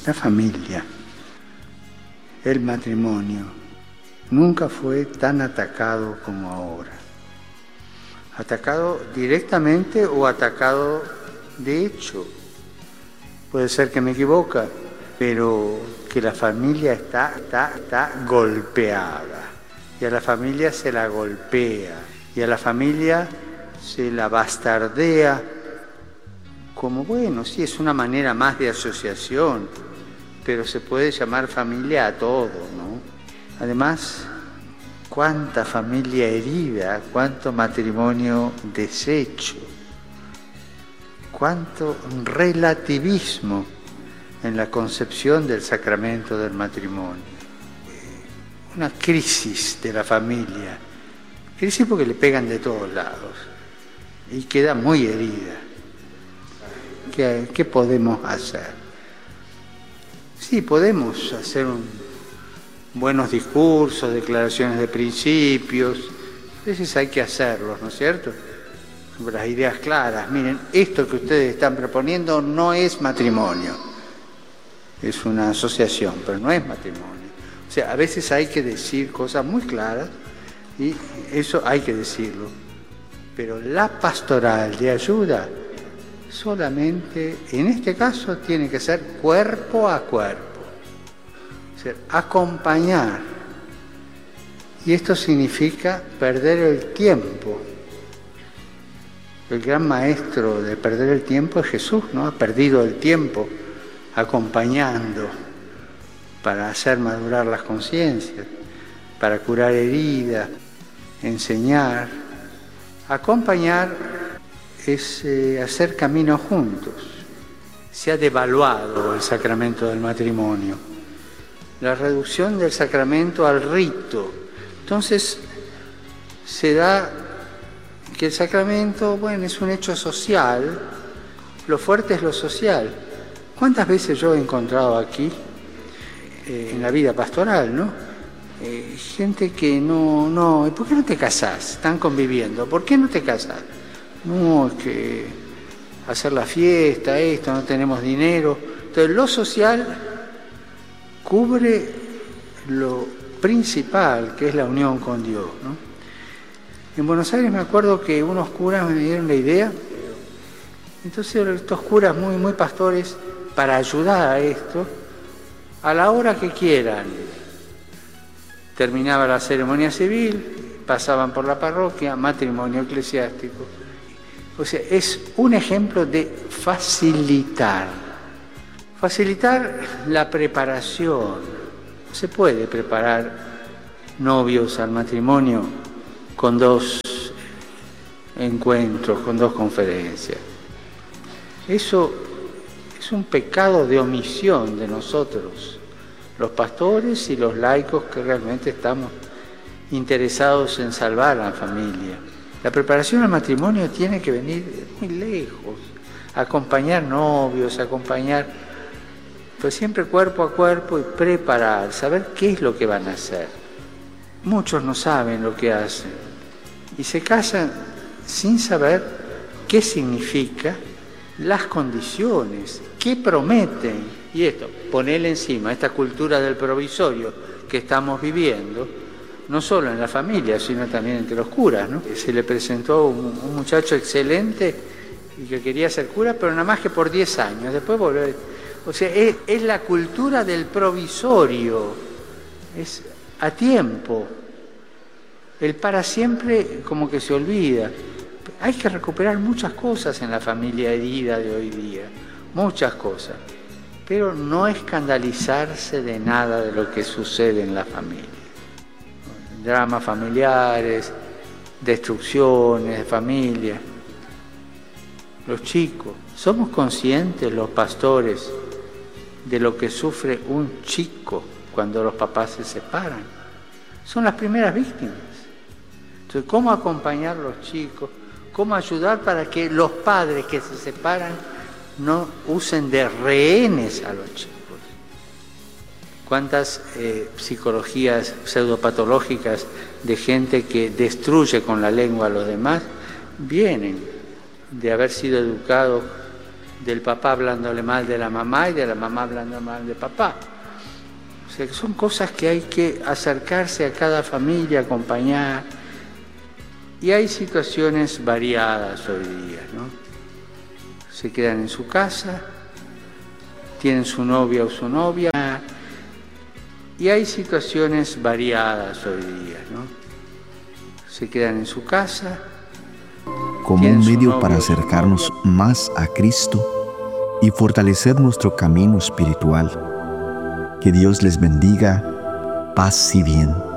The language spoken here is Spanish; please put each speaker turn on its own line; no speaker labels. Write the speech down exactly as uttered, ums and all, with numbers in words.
La familia, el matrimonio, nunca fue tan atacado como ahora. Atacado directamente o atacado de hecho. Puede ser que me equivoque, pero que la familia está, está, está golpeada. Y a la familia se la golpea. Y a la familia se la bastardea. Como bueno, sí, es una manera más de asociación, pero se puede llamar familia a todo, ¿no? Además, cuánta familia herida, cuánto matrimonio deshecho, cuánto relativismo en la concepción del sacramento del matrimonio. Una crisis de la familia, crisis porque le pegan de todos lados y queda muy herida. ¿Qué, qué podemos hacer? Sí, podemos hacer un, buenos discursos, declaraciones de principios, a veces hay que hacerlos, ¿no es cierto? Las ideas claras, miren, esto que ustedes están proponiendo no es matrimonio, es una asociación, pero no es matrimonio. O sea, a veces hay que decir cosas muy claras y eso hay que decirlo, pero la pastoral de ayuda solamente, en este caso, tiene que ser cuerpo a cuerpo, es decir, acompañar. Y esto significa perder el tiempo. El gran maestro de perder el tiempo es Jesús, ¿no? Ha perdido el tiempo acompañando para hacer madurar las conciencias, para curar heridas, enseñar. Acompañar es eh, hacer camino juntos. Se ha devaluado el sacramento del matrimonio, la reducción del sacramento al rito. Entonces se da que el sacramento, bueno, es un hecho social, lo fuerte es lo social. ¿Cuántas veces yo he encontrado aquí, eh, en la vida pastoral, ¿no? Eh, gente que no, no, ¿por qué no te casás? Están conviviendo, ¿por qué no te casás? No, es que hacer la fiesta, esto, no tenemos dinero. Entonces lo social cubre lo principal, que es la unión con Dios, ¿no? En Buenos Aires me acuerdo que unos curas me dieron la idea, entonces estos curas muy, muy pastores, para ayudar a esto, a la hora que quieran, terminaba la ceremonia civil, pasaban por la parroquia, matrimonio eclesiástico. O sea, es un ejemplo de facilitar, facilitar la preparación. Se puede preparar novios al matrimonio con dos encuentros, con dos conferencias. Eso es un pecado de omisión de nosotros, los pastores y los laicos que realmente estamos interesados en salvar a la familia. La preparación al matrimonio tiene que venir muy lejos, acompañar novios, acompañar, pues siempre cuerpo a cuerpo y preparar, saber qué es lo que van a hacer. Muchos no saben lo que hacen y se casan sin saber qué significa, las condiciones, qué prometen. Y esto, ponerle encima esta cultura del provisorio que estamos viviendo, no solo en la familia, sino también entre los curas, ¿no? Se le presentó un, un muchacho excelente y que quería ser cura, pero nada más que por diez años, después volver. O sea, es, es la cultura del provisorio, es a tiempo. El para siempre como que se olvida. Hay que recuperar muchas cosas en la familia herida de hoy día, muchas cosas, pero no escandalizarse de nada de lo que sucede en la familia. Dramas familiares, destrucciones de familia. Los chicos, ¿somos conscientes los pastores de lo que sufre un chico cuando los papás se separan? Son las primeras víctimas. Entonces, ¿cómo acompañar a los chicos? ¿Cómo ayudar para que los padres que se separan no usen de rehenes a los chicos? ¿Cuántas eh, psicologías pseudopatológicas de gente que destruye con la lengua a los demás vienen de haber sido educados del papá hablándole mal de la mamá y de la mamá hablando mal de papá. O sea, que son cosas que hay que acercarse a cada familia, acompañar. Y hay situaciones variadas hoy día, ¿no? Se quedan en su casa, tienen su novia o su novia. Y hay situaciones variadas hoy día, ¿no? Se quedan en su casa.
Como un medio para acercarnos más a Cristo y fortalecer nuestro camino espiritual. Que Dios les bendiga, paz y bien.